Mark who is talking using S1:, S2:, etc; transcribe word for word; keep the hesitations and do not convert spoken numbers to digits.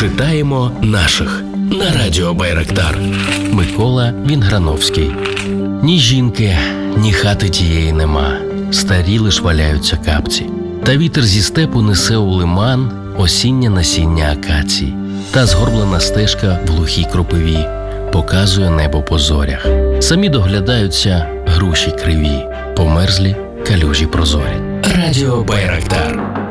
S1: Читаємо наших на радіо Байрактар. Микола Вінграновський. Ні жінки, ні хати тієї нема. Старі лиш валяються капці. Та вітер зі степу несе у лиман осіннє насіння акацій. Та згорблена стежка в глухій кропиві показує небо по зорях. Самі доглядаються груші криві, померзлі калюжі прозорі. Радіо Байрактар.